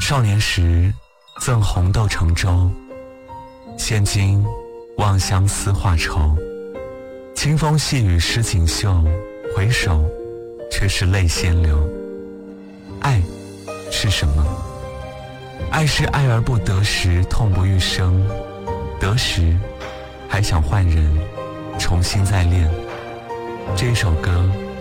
少年时赠红豆成舟，现今望相思化愁。清风细雨湿锦绣，回首却是泪先流。爱是什么？爱是爱而不得时，痛不欲生；得时还想换人重新再恋。这首歌